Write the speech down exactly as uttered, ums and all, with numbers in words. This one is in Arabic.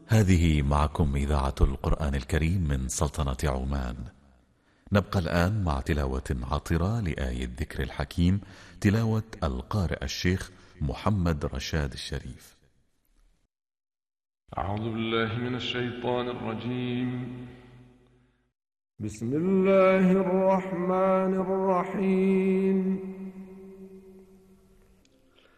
هذه معكم إذاعة القرآن الكريم من سلطنة عمان. نبقى الآن مع تلاوة عطرة لآية الذكر الحكيم، تلاوة القارئ الشيخ محمد رشاد الشريف. أعوذ بالله من الشيطان الرجيم. بسم الله الرحمن الرحيم.